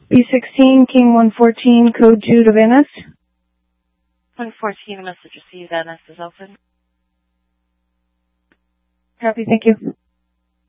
B16, King 114, code Jude of NS. 114, message received, NS is open. Copy, thank you.